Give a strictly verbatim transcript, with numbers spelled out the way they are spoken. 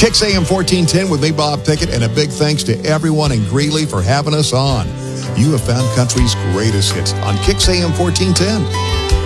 Kicks A M fourteen ten with me, Bob Pickett, and a big thanks to everyone in Greeley for having us on. You have found country's greatest hits on Kicks A M fourteen ten.